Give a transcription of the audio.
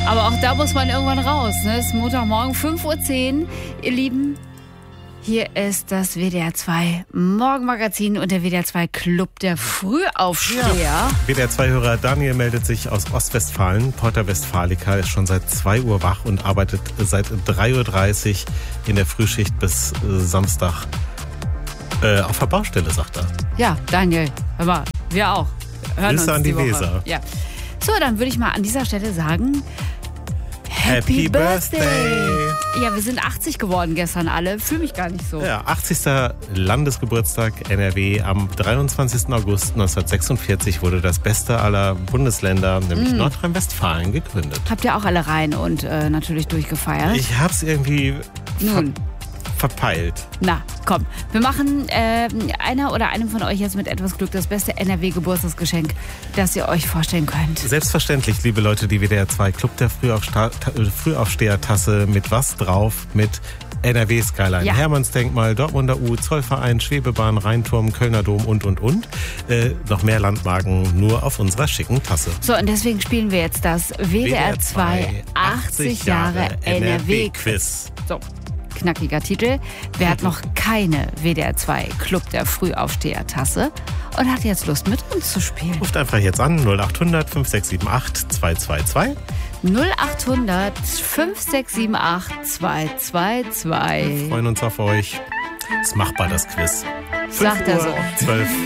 Aber auch da muss man irgendwann raus. Ne? Es ist Montagmorgen, 5:10 Uhr. Ihr Lieben, hier ist das WDR 2 Morgenmagazin und der WDR 2 Club der Frühaufsteher. Ja. WDR 2-Hörer Daniel meldet sich aus Ostwestfalen. Porta Westfalica ist schon seit 2 Uhr wach und arbeitet seit 3:30 Uhr in der Frühschicht bis Samstag auf der Baustelle, sagt er. Ja, Daniel, hör mal, wir auch. Hören Grüße uns an die Woche. Weser. Ja. So, dann würde ich mal an dieser Stelle sagen, Happy Birthday! Ja, wir sind 80 geworden gestern alle. Fühle mich gar nicht so. Ja, 80. Landesgeburtstag NRW. Am 23. August 1946 wurde das beste aller Bundesländer, nämlich Nordrhein-Westfalen, gegründet. Habt ihr auch alle rein und natürlich durchgefeiert? Ich hab's irgendwie verpeilt. Na, komm. Wir machen einer oder einem von euch jetzt mit etwas Glück das beste NRW-Geburtstagsgeschenk, das ihr euch vorstellen könnt. Selbstverständlich, liebe Leute, die WDR 2 Club der Frühaufsteher-Tasse mit was drauf? Mit NRW Skyline, Ja. Hermannsdenkmal, Dortmunder U, Zollverein, Schwebebahn, Rheinturm, Kölner Dom und. Noch mehr Landmarken nur auf unserer schicken Tasse. So, und deswegen spielen wir jetzt das WDR 2 80 Jahre NRW-Quiz. So. Knackiger Titel. Wer hat noch keine WDR 2 Club der Frühaufsteher-Tasse und hat jetzt Lust, mit uns zu spielen? Ruft einfach jetzt an 0800 5678 222. 0800 5678 222. Wir freuen uns auf euch. Ist machbar, das Quiz. Sagt er so. 12